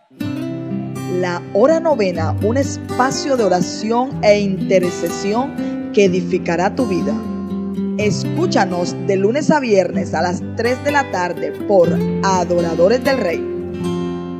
La hora novena, un espacio de oración e intercesión que edificará tu vida. Escúchanos de lunes a viernes a las 3 de la tarde por Adoradores del Rey.